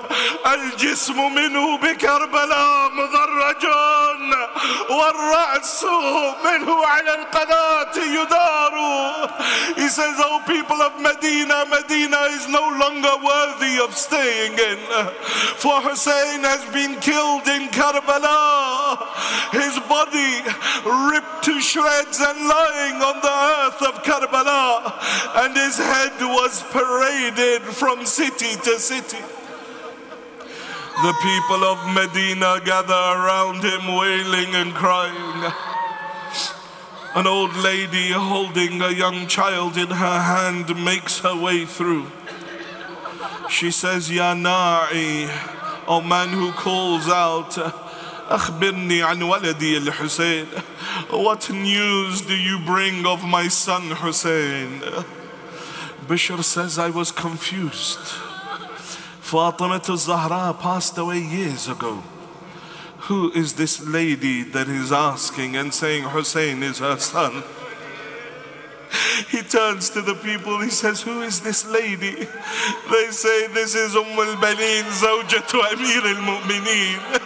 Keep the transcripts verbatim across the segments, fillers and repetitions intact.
الجسم منه بكربلاء مضرج والرأس منه على القناة يدار. He says, oh people of Medina, Medina is no longer worthy of staying in, for Hussein has been killed in Karbala, his body ripped to shreds and lying on the earth of Karbala, and his head was paraded from city to city. The people of Medina gather around him wailing and crying. An old lady holding a young child in her hand makes her way through. She says, Ya Na'i, O man who calls out, Akhbirni an waladi al-Hussein. What news do you bring of my son Hussein? Bishr says, I was confused. Fatima al-Zahra passed away years ago. Who is this lady that is asking and saying Hussein is her son? He turns to the people, he says, who is this lady? They say, this is Umm al-Banin, Zawjatu Amir al-Mu'mineen.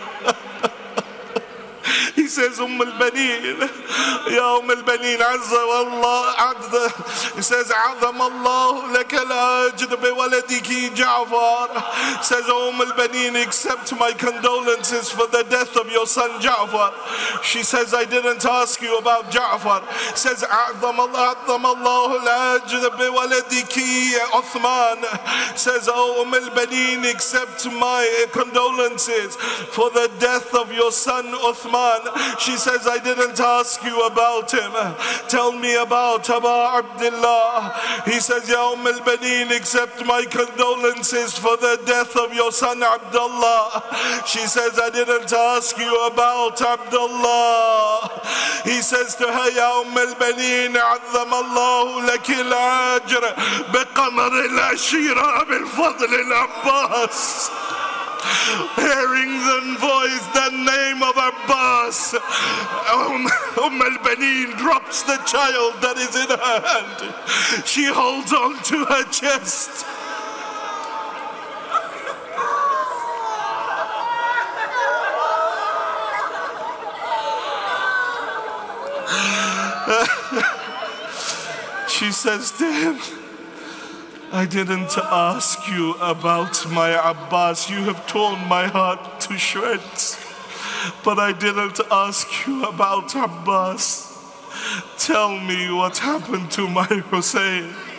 He says, Umm al-Banin, Ya Umm al-Banin, Azza wallah, Adda. He says, A'zam Allah laka al-ajr bi waladiki Ja'far. Says, Umm al-Banin, accept my condolences for the death of your son Ja'far. She says, I didn't ask you about Ja'far. Says, A'zam Allah, A'zam Allah al-ajr bi waladiki Uthman. Says, oh Umm al-Banin, accept my condolences for the death of your son Uthman. She says, I didn't ask you about him. Tell me about Aba Abdullah. He says, Ya Umm al-Banin, accept my condolences for the death of your son Abdullah. She says, I didn't ask you about Abdullah. He says to her, Ya Umm al-Banin, عظم الله لك الأجر بقمر العشيرة بالفضل العباس. Hearing the voice, the name of Abbas, Umm, Umm al-Banin drops the child that is in her hand. She holds on to her chest. She says to him, I didn't ask you about my Abbas. You have torn my heart to shreds. But I didn't ask you about Abbas. Tell me what happened to my Hussein.